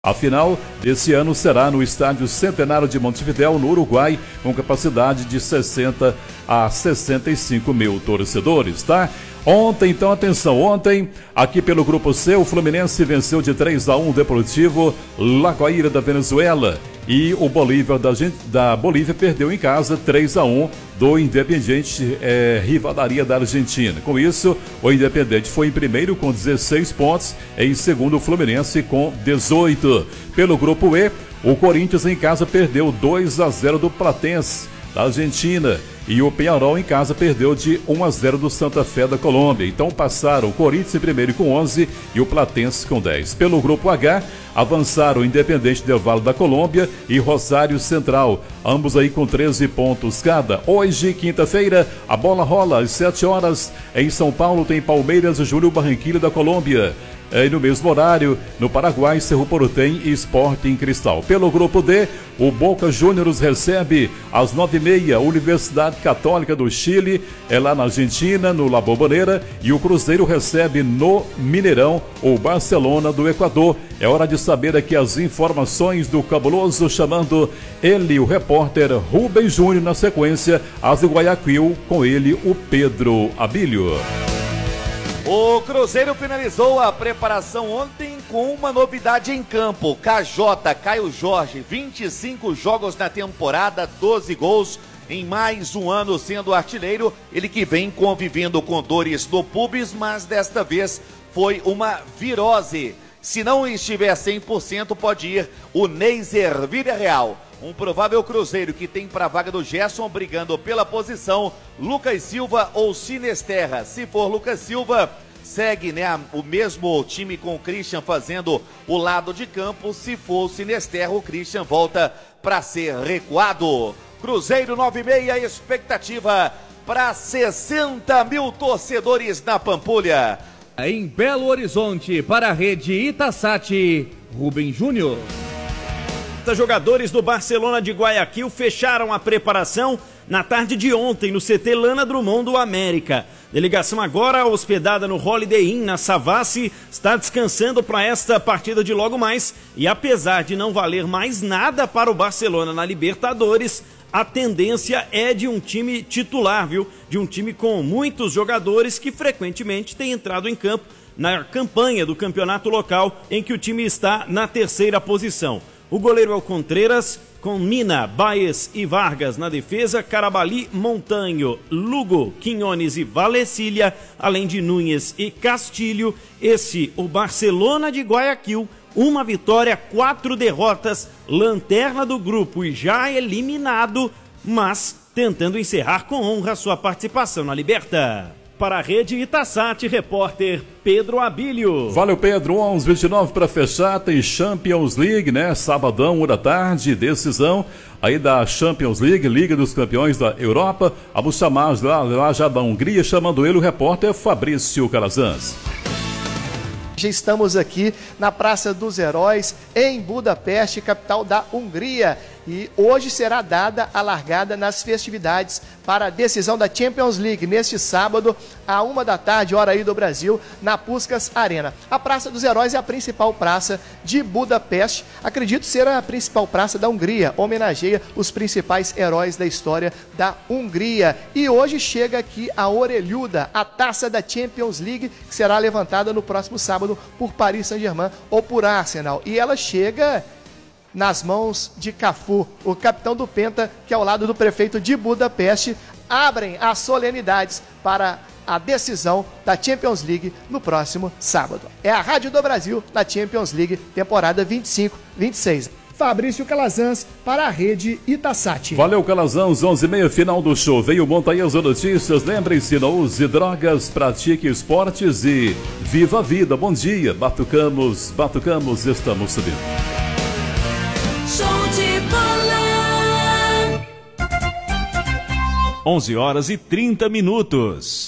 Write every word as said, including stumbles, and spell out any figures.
A final desse ano será no Estádio Centenário de Montevidéu, no Uruguai, com capacidade de sessenta a sessenta e cinco mil torcedores, tá? Ontem, então, atenção, ontem, aqui pelo Grupo C, o Fluminense venceu de três a um o Deportivo La Guaira da Venezuela. E o Bolívar da, da Bolívia perdeu em casa três a um do Independiente é, Rivadaria da Argentina. Com isso, o Independiente foi em primeiro com dezesseis pontos, em segundo o Fluminense com dezoito. Pelo Grupo E, o Corinthians em casa perdeu dois a zero do Platense da Argentina. E o Peñarol em casa perdeu de um a zero do Santa Fé da Colômbia. Então passaram o Corinthians em primeiro com onze e o Platense com dez. Pelo Grupo H, avançaram o Independente del Valle da Colômbia e Rosário Central, ambos aí com treze pontos cada. Hoje, quinta-feira, a bola rola às sete horas. Em São Paulo tem Palmeiras e Júnior Barranquilla da Colômbia. E no mesmo horário, no Paraguai, Cerro Porteño e Sporting Cristal. Pelo Grupo D, o Boca Juniors recebe às nove e meia a Universidade Católica do Chile, é lá na Argentina, no La Bombonera, e o Cruzeiro recebe no Mineirão o Barcelona do Equador. É hora de saber aqui as informações do cabuloso, chamando ele, o repórter Rubens Júnior, na sequência, as de Guayaquil, com ele, o Pedro Abílio. O Cruzeiro finalizou a preparação ontem com uma novidade em campo. K J, Caio Jorge, vinte e cinco jogos na temporada, doze gols em mais um ano sendo artilheiro. Ele que vem convivendo com dores no pubis, mas desta vez foi uma virose. Se não estiver cem por cento, pode ir o Neiser Villarreal. Um provável Cruzeiro que tem para a vaga do Gerson brigando pela posição, Lucas Silva ou Sinesterra. Se for Lucas Silva, segue, né, o mesmo time com o Christian fazendo o lado de campo. Se for o Sinesterra, o Christian volta para ser recuado. Cruzeiro nove e meia, expectativa para sessenta mil torcedores na Pampulha. Em Belo Horizonte, para a rede Itasati, Rubem Júnior. Jogadores do Barcelona de Guayaquil fecharam a preparação na tarde de ontem no C T Lana Drummond do América. Delegação agora hospedada no Holiday Inn na Savassi está descansando para esta partida de logo mais, e apesar de não valer mais nada para o Barcelona na Libertadores, a tendência é de um time titular, viu? De um time com muitos jogadores que frequentemente têm entrado em campo na campanha do campeonato local, em que o time está na terceira posição. O goleiro é o Contreras, com Mina, Baez e Vargas na defesa, Carabali, Montanho, Lugo, Quinones e Valecília, além de Núñez e Castilho. Esse, o Barcelona de Guayaquil, uma vitória, quatro derrotas, lanterna do grupo e já eliminado, mas tentando encerrar com honra sua participação na Liberta. Para a rede Itasati, repórter Pedro Abílio. Valeu, Pedro. onze e vinte e nove para fechar. Tem Champions League, né? Sabadão, uma da tarde, decisão aí da Champions League, Liga dos Campeões da Europa. Vamos chamar lá, lá já da Hungria, chamando ele o repórter Fabrício Calazans. Já estamos aqui na Praça dos Heróis, em Budapeste, capital da Hungria. E hoje será dada a largada nas festividades para a decisão da Champions League, neste sábado, à uma da tarde, hora aí do Brasil, na Puskás Arena. A Praça dos Heróis é a principal praça de Budapeste, acredito ser a principal praça da Hungria, homenageia os principais heróis da história da Hungria. E hoje chega aqui a orelhuda, a taça da Champions League, que será levantada no próximo sábado por Paris Saint-Germain ou por Arsenal. E ela chega nas mãos de Cafu, o capitão do Penta, que ao lado do prefeito de Budapeste, abrem as solenidades para a decisão da Champions League no próximo sábado. É a Rádio do Brasil na Champions League, temporada vinte e cinco vinte e seis. Fabrício Calazans para a rede Itasati. Valeu, Calazans, onze e meia, final do show. Veio Montanhas Notícias. Lembre-se, não use drogas, pratique esportes e viva a vida. Bom dia, batucamos, batucamos, estamos subindo. Show de bola. onze horas e trinta minutos.